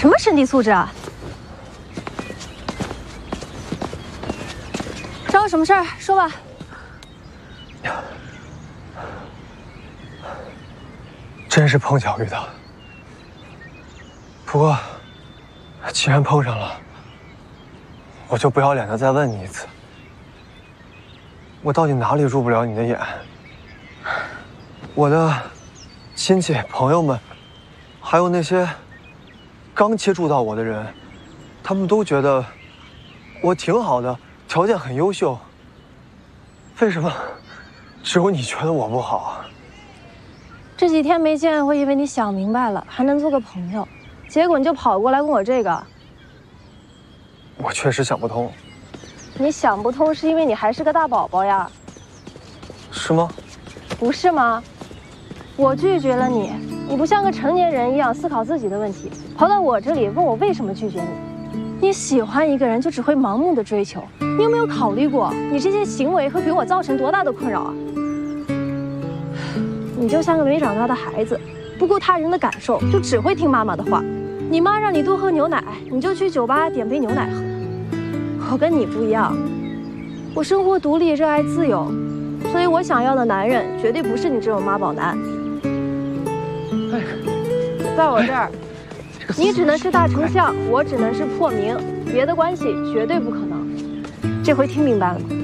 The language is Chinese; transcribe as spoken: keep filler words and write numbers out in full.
什么身体素质啊？找我什么事儿？说吧。 真是碰巧遇到。不过，既然碰上了，我就不要脸的再问你一次：我到底哪里入不了你的眼？我的亲戚朋友们，还有那些刚接触到我的人，他们都觉得我挺好的，条件很优秀。为什么只有你觉得我不好？ 这几天没见，我以为你想明白了，还能做个朋友，结果你就跑过来问我这个。 我确实想不通。 你想不通是因为你还是个大宝宝呀？ 是吗？ 不是吗？我拒绝了你，你不像个成年人一样思考自己的问题，跑到我这里问我为什么拒绝你。你喜欢一个人就只会盲目的追求，你有没有考虑过你这些行为会给我造成多大的困扰啊？你就像个没长大的孩子，不顾他人的感受，就只会听妈妈的话。你妈让你多喝牛奶，你就去酒吧点杯牛奶喝。我跟你不一样，我生活独立，热爱自由，所以我想要的男人绝对不是你这种妈宝男。在我这儿，你只能是大丞相，我只能是破明，别的关系绝对不可能。这回听明白了吗？